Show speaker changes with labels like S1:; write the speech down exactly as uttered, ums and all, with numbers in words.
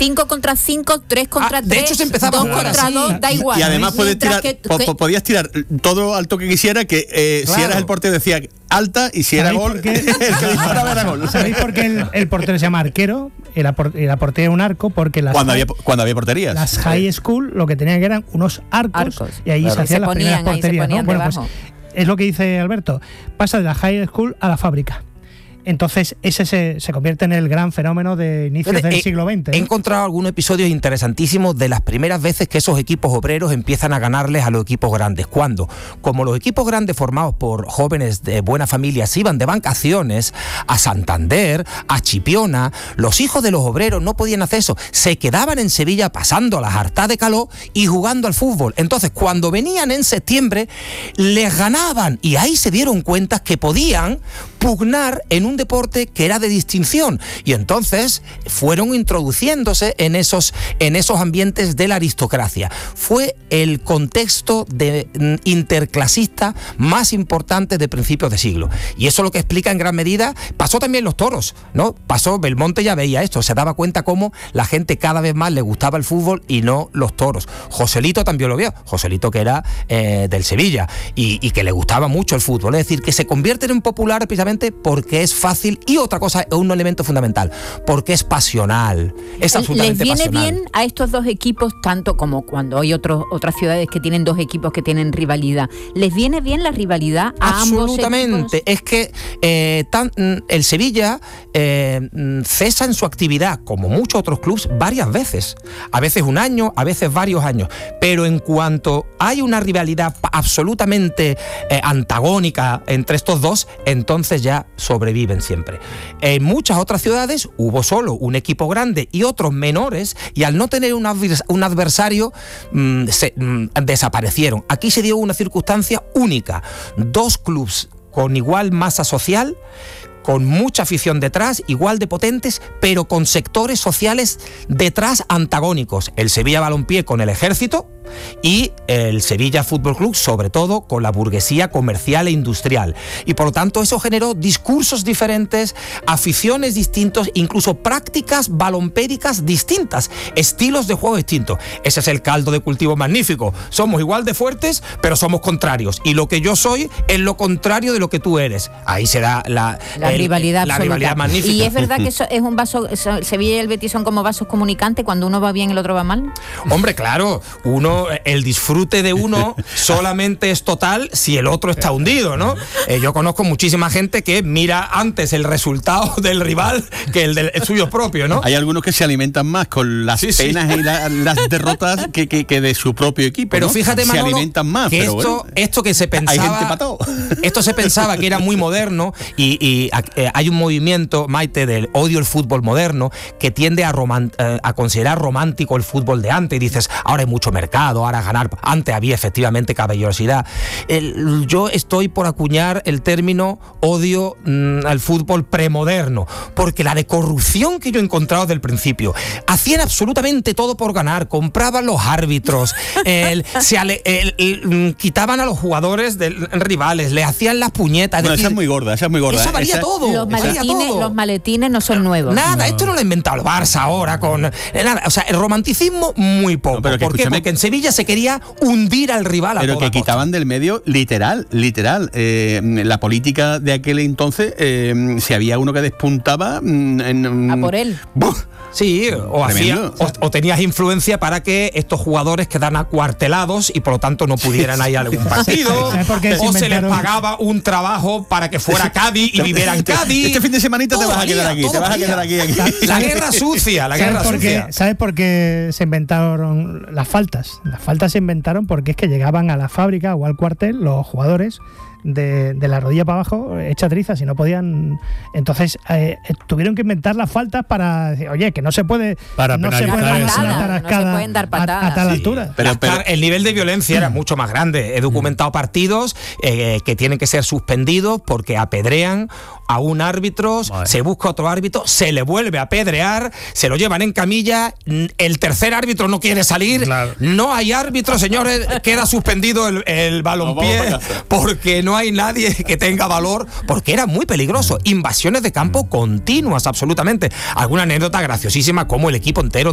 S1: cinco contra cinco, tres contra
S2: ah,
S1: tres,
S2: de hecho se empezaba
S1: dos
S2: a jugar
S1: contra
S2: así.
S1: dos, da igual.
S3: Y además puedes tirar,
S1: que,
S3: po,
S1: que,
S3: podías tirar todo alto que quisiera, que eh,
S2: claro.
S3: si eras el portero decía alta, y si era gol,
S4: qué?
S3: el que disparaba era gol.
S4: ¿Sabéis por qué el, el portero se llama arquero? El, apor, el portero un arco, porque las
S3: Cuando había, cuando había porterías.
S4: Las high school lo que tenían que eran unos arcos,
S1: Arcos.
S4: y ahí
S2: Claro.
S4: se hacían
S1: Se
S4: las primeras
S1: ponían, ahí se
S4: porterías, ¿no?
S1: ponían
S4: Bueno, pues
S1: debajo.
S4: es lo que dice Alberto. Pasa de la high school a la fábrica. Entonces ese se, se convierte en el gran fenómeno de inicios del
S2: Eh,
S4: siglo veinte.
S2: He
S4: ¿eh?
S2: encontrado algunos episodios interesantísimos de las primeras veces que esos equipos obreros empiezan a ganarles a los equipos grandes. ¿Cuándo? Como los equipos grandes formados por jóvenes de buena familia se iban de vacaciones a Santander, a Chipiona, los hijos de los obreros no podían hacer eso. Se quedaban en Sevilla pasando las hartas de calor y jugando al fútbol. Entonces, cuando venían en septiembre, les ganaban, y ahí se dieron cuenta que podían pugnar en un deporte que era de distinción, y entonces fueron introduciéndose en esos, en esos ambientes de la aristocracia. Fue el contexto de, mm, interclasista más importante de principios de siglo, y eso lo que explica en gran medida, pasó también los toros, ¿no? Pasó, Belmonte ya veía esto, se daba cuenta cómo la gente cada vez más le gustaba el fútbol y no los toros. Joselito también lo vio, Joselito que era eh, del Sevilla y, y que le gustaba mucho el fútbol, es decir, que se convierten en populares precisamente porque es fácil, y otra cosa, un elemento fundamental, porque es pasional, es absolutamente
S1: ¿Les viene
S2: pasional.
S1: bien a estos dos equipos, tanto como cuando hay otros, otras ciudades que tienen dos equipos que tienen rivalidad? ¿Les viene bien la rivalidad a
S2: Absolutamente.
S1: ambos equipos?
S2: Es que eh, tan, el Sevilla eh, cesa en su actividad, como muchos otros clubes, varias veces. A veces un año, a veces varios años. Pero en cuanto hay una rivalidad absolutamente eh, antagónica entre estos dos, entonces ya sobreviven siempre. En muchas otras ciudades hubo solo un equipo grande y otros menores, y al no tener un, advers- un adversario mmm, se, mmm, desaparecieron. Aquí se dio una circunstancia única. Dos clubes con igual masa social, con mucha afición detrás, igual de potentes, pero con sectores sociales detrás antagónicos. El Sevilla Balompié con el Ejército y el Sevilla Fútbol Club, sobre todo, con la burguesía comercial e industrial. Y por lo tanto eso generó discursos diferentes, aficiones distintos, incluso prácticas balompédicas distintas, estilos de juego distintos. Ese es el caldo de cultivo magnífico. Somos igual de fuertes, pero somos contrarios. Y lo que yo soy es lo contrario de lo que tú eres. Ahí se da la,
S1: La
S2: el,
S1: rivalidad
S2: la
S1: absoluta.
S2: rivalidad magnífica.
S1: Y es verdad que eso es un vaso, eso, Sevilla y el Betis son como vasos comunicantes, cuando uno va bien el otro va mal.
S2: Hombre, claro, uno, el disfrute de uno solamente es total si el otro está hundido, ¿no? Eh, yo conozco muchísima gente que mira antes el resultado del rival que el del el suyo propio, ¿no?
S3: Hay algunos que se alimentan más con las
S2: Sí, sí.
S3: penas y la- las derrotas que, que, que de su propio equipo.
S2: Pero
S3: ¿no?
S2: fíjate,
S3: se
S2: Manolo,
S3: alimentan más.
S2: que
S3: pero
S2: esto,
S3: bueno,
S2: esto que se pensaba,
S3: hay gente para todo.
S2: esto se pensaba que era muy moderno, y, y eh, hay un movimiento, Maite, del odio al fútbol moderno, que tiende a, roman, eh, a considerar romántico el fútbol de antes, y dices, ahora hay mucho mercado, ahora ganar, antes había efectivamente caballerosidad. El, yo estoy por acuñar el término odio mmm, al fútbol premoderno, porque la de corrupción que yo he encontrado desde el principio, hacían absolutamente todo por ganar, compraban los árbitros, el, se ale, el, el, quitaban a los jugadores de, rivales, le hacían las puñetas.
S3: Bueno,
S2: decir,
S3: esa es muy gorda, esa es muy gorda.
S2: Eso valía
S3: Esa-
S2: todo.
S1: Los
S2: valía
S1: maletines,
S2: todo.
S1: los maletines no son nuevos.
S2: Nada,
S4: No.
S2: esto no lo ha inventado el Barça ahora con... eh, Nada, o sea, el romanticismo muy poco.
S3: No, pero que
S2: ¿Por qué?
S3: escúchame-
S2: Porque en Sevilla se quería hundir al rival a
S3: Pero
S2: toda
S3: que
S2: costa.
S3: quitaban del medio literal, literal. Eh, la política de aquel entonces, eh, si había uno que despuntaba... mm, en,
S1: A por él.
S3: ¡Buf!
S2: Sí, o, hacía,
S3: Tremendo.
S2: o, o tenías influencia para que estos jugadores quedaran acuartelados y por lo tanto no pudieran ir a algún partido.
S4: ¿Sabes por qué se
S2: O se les
S4: inventaron?
S2: pagaba un trabajo para que fuera Cádiz y viviera en Cádiz.
S3: Este fin de semanita te
S2: Todo
S3: vas a quedar
S2: valía,
S3: aquí,
S2: todo
S3: te vas a
S2: valía.
S3: quedar aquí. aquí.
S2: La guerra sucia, la
S4: ¿Sabes
S2: guerra
S4: por qué?
S2: sucia.
S4: ¿Sabes por qué se inventaron las faltas? Las faltas se inventaron porque es que llegaban a la fábrica o al cuartel los jugadores de, de la rodilla para abajo hecha trizas y no podían. Entonces eh, tuvieron que inventar las faltas para decir, oye, que no se puede
S5: Para
S4: no se
S5: penalizar
S4: puede
S5: eso.
S4: dar
S1: No se
S4: tarascada
S1: pueden dar
S4: a-
S1: patadas.
S4: a, tal
S1: Sí.
S4: altura.
S3: Pero-
S2: Las
S3: pero-
S2: car- el nivel de violencia era mucho más grande. He documentado partidos eh, que tienen que ser suspendidos porque apedrean a un árbitro,
S5: Madre.
S2: se busca otro árbitro, se le vuelve a apedrear, se lo llevan en camilla, n- el tercer árbitro no quiere salir,
S5: Claro.
S2: no hay árbitro, señores, queda suspendido el, el balompié
S3: Vamos para casa.
S2: porque no hay nadie que tenga valor, porque era muy peligroso. Invasiones de campo continuas, absolutamente. Alguna anécdota graciosísima como el equipo entero